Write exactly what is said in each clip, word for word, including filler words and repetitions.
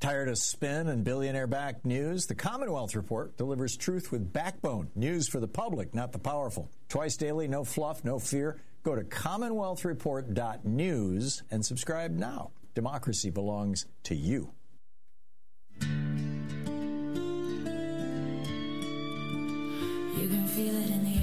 Tired of spin and billionaire-backed news? The Commonwealth Report delivers truth with backbone. News for the public, not the powerful. Twice daily, no fluff, no fear. Go to commonwealth report dot news and subscribe now. Democracy belongs to you. You can feel it in the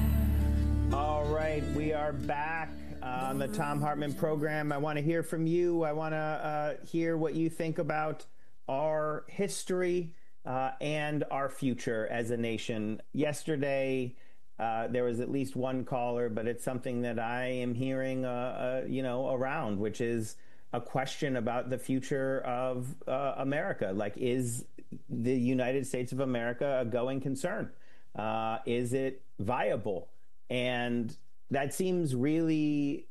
air. All right, we are back on the Thom Hartmann program. I want to hear from you. I want to uh, hear what you think about our history uh, and our future as a nation. Yesterday, uh, there was at least one caller, but it's something that I am hearing, uh, uh, you know, around, which is a question about the future of uh, America. Like, is the United States of America a going concern? Uh, is it viable? And that seems really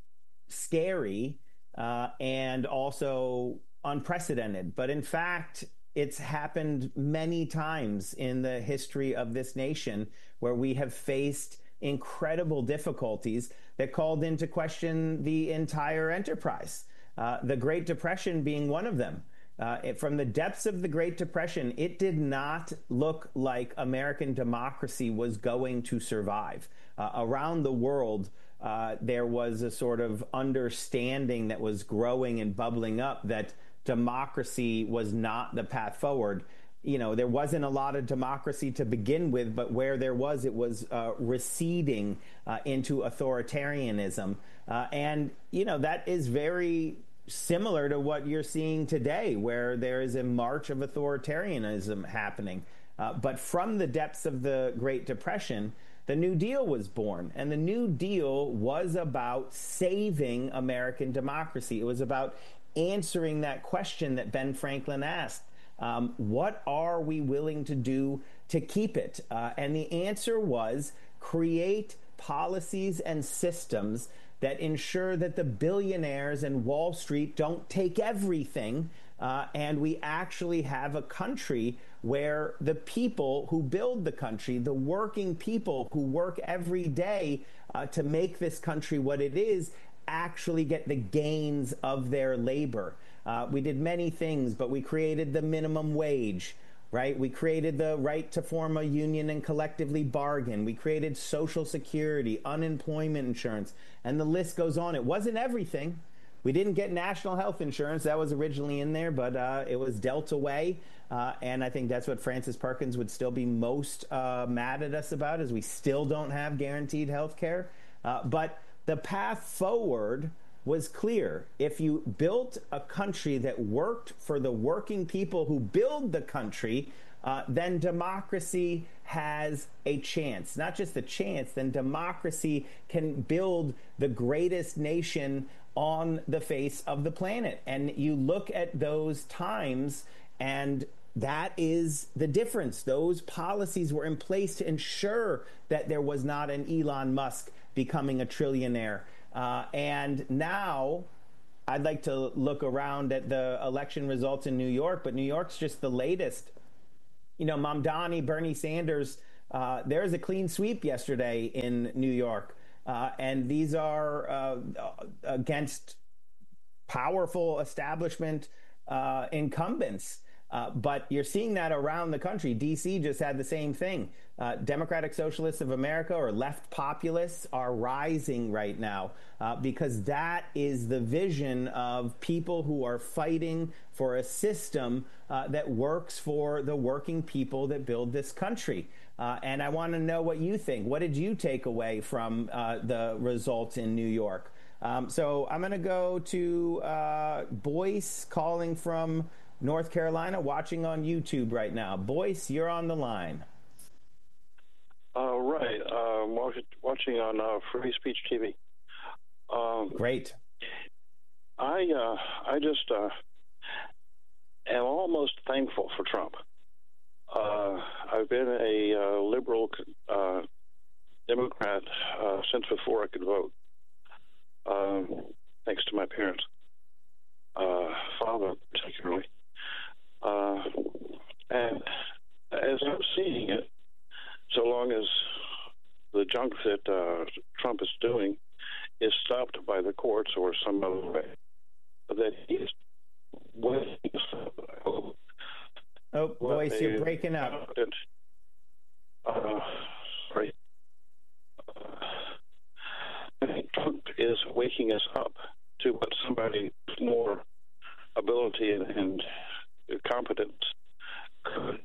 scary uh, and also unprecedented. But in fact, it's happened many times in the history of this nation where we have faced incredible difficulties that called into question the entire enterprise. Uh, the Great Depression being one of them. Uh, it, from the depths of the Great Depression, it did not look like American democracy was going to survive. Uh, around the world, uh, there was a sort of understanding that was growing and bubbling up that democracy was not the path forward. You know, there wasn't a lot of democracy to begin with, but where there was, it was uh, receding uh, into authoritarianism. Uh, and, you know, that is very similar to what you're seeing today, where there is a march of authoritarianism happening. Uh, but from the depths of the Great Depression, the New Deal was born. And the New Deal was about saving American democracy. It was about answering that question that Ben Franklin asked. Um, what are we willing to do to keep it? Uh, and the answer was create policies and systems that ensure that the billionaires and Wall Street don't take everything, uh, and we actually have a country where the people who build the country, the working people who work every day uh, to make this country what it is, actually get the gains of their labor. Uh, we did many things, but we created the minimum wage, right? We created the right to form a union and collectively bargain. We created Social Security, unemployment insurance, and the list goes on. It wasn't everything. We didn't get national health insurance. That was originally in there, but uh, it was dealt away. Uh, and I think that's what Frances Perkins would still be most uh, mad at us about, is we still don't have guaranteed health care. Uh, but the path forward was clear. If you built a country that worked for the working people who build the country, uh, then democracy has a chance. Not just a chance, then democracy can build the greatest nation on the face of the planet. And you look at those times, and that is the difference. Those policies were in place to ensure that there was not an Elon Musk becoming a trillionaire. Uh, and now I'd like to look around at the election results in New York, but New York's just the latest. You know, Mamdani, Bernie Sanders, uh, there's a clean sweep yesterday in New York. Uh, and these are uh, against powerful establishment uh, incumbents. Uh, but you're seeing that around the country. D C just had the same thing. Uh, Democratic Socialists of America, or left populists, are rising right now uh, because that is the vision of people who are fighting for a system uh, that works for the working people that build this country. Uh, and I want to know what you think. What did you take away from uh, the results in New York? Um, so I'm going to go to uh, Boyce calling from North Carolina, watching on YouTube right now. Boyce, you're on the line. Uh, right. Uh, watching on uh, Free Speech T V. Um, Great. I uh, I just uh, am almost thankful for Trump. Uh, I've been a uh, liberal uh, Democrat uh, since before I could vote, um, thanks to my parents, uh, father particularly. Uh, and as I'm seeing it, so long as the junk that uh, Trump is doing is stopped by the courts or some other way, that he is willing to stop, Boyce, you're breaking up. Uh, sorry. I think Trump is waking us up to what somebody with more ability and, and competence could.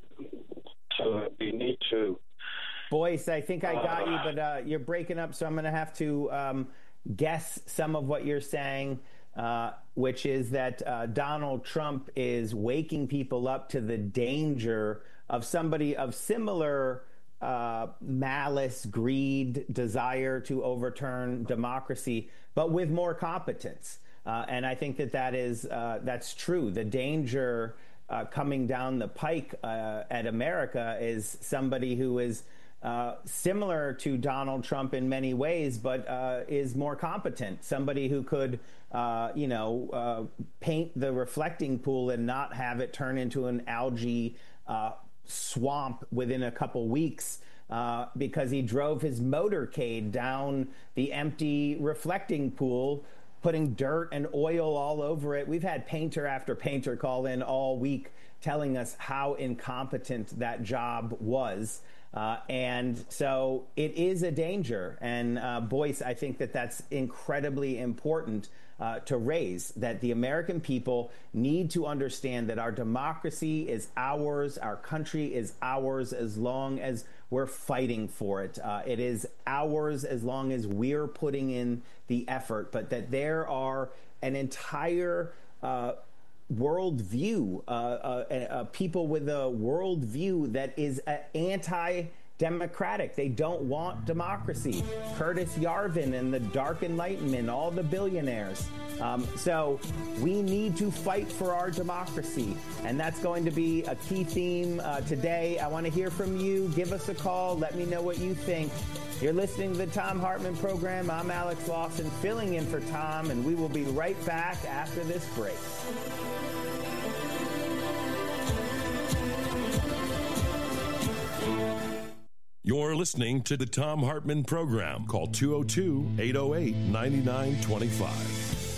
So we need to. Boyce, I think I got uh, you, but uh, you're breaking up, so I'm going to have to um, guess some of what you're saying, uh, which is that uh, Donald Trump is waking people up to the danger of somebody of similar uh, malice, greed, desire to overturn democracy, but with more competence. Uh, and I think that that is uh, that's true. The danger uh, coming down the pike uh, at America is somebody who is uh, similar to Donald Trump in many ways, but uh, is more competent. Somebody who could, uh, you know, uh, paint the reflecting pool and not have it turn into an algae uh, swamp within a couple weeks. Uh, because he drove his motorcade down the empty reflecting pool, putting dirt and oil all over it. We've had painter after painter call in all week telling us how incompetent that job was. Uh, and so it is a danger. And uh, Boyce, I think that that's incredibly important uh, to raise, that the American people need to understand that our democracy is ours, our country is ours as long as we're fighting for it. Uh, it is ours as long as we're putting in the effort, but that there are an entire uh, worldview, uh, uh, uh, people with a worldview that is uh, anti-democratic. They don't want democracy. Curtis Yarvin and the Dark Enlightenment, all the billionaires. Um, so we need to fight for our democracy, and that's going to be a key theme uh, today. I want to hear from you. Give us a call. Let me know what you think. You're listening to the Thom Hartmann Program. I'm Alex Lawson, filling in for Tom, and we will be right back after this break. You're listening to the Thom Hartmann Program. Call two oh two, eight oh eight, nine nine two five.